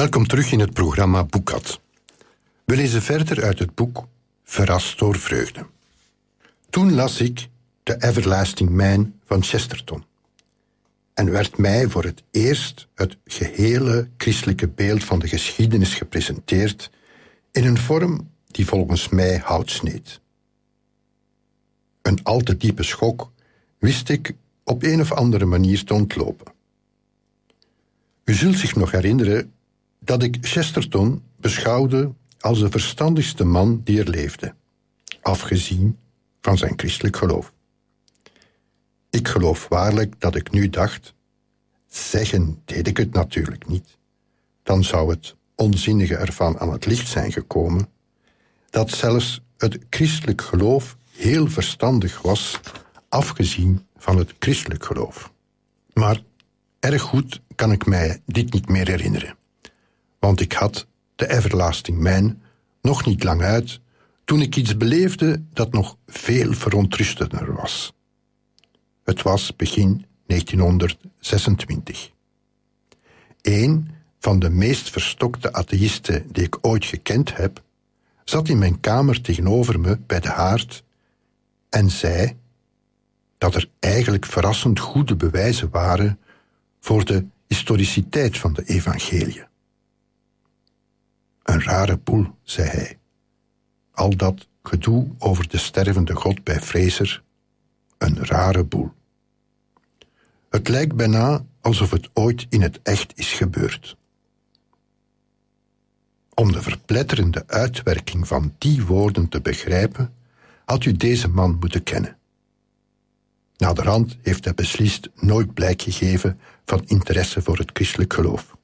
Welkom terug in het programma Boekhad. We lezen verder uit het boek Verrast door vreugde. Toen las ik The Everlasting Man van Chesterton en werd mij voor het eerst het gehele christelijke beeld van de geschiedenis gepresenteerd in een vorm die volgens mij hout sneed. Een al te diepe schok wist ik op een of andere manier te ontlopen. U zult zich nog herinneren dat ik Chesterton beschouwde als de verstandigste man die er leefde, afgezien van zijn christelijk geloof. Ik geloof waarlijk dat ik nu dacht, zeggen deed ik het natuurlijk niet, dan zou het onzinnige ervan aan het licht zijn gekomen, dat zelfs het christelijk geloof heel verstandig was, afgezien van het christelijk geloof. Maar erg goed kan ik mij dit niet meer herinneren, want ik had The Everlasting Man nog niet lang uit toen ik iets beleefde dat nog veel verontrustender was. Het was begin 1926. Een van de meest verstokte atheïsten die ik ooit gekend heb, zat in mijn kamer tegenover me bij de haard en zei dat er eigenlijk verrassend goede bewijzen waren voor de historiciteit van de evangeliën. Een rare boel, zei hij. Al dat gedoe over de stervende God bij Fraser, een rare boel. Het lijkt bijna alsof het ooit in het echt is gebeurd. Om de verpletterende uitwerking van die woorden te begrijpen, had u deze man moeten kennen. Naderhand heeft hij beslist nooit blijk gegeven van interesse voor het christelijk geloof.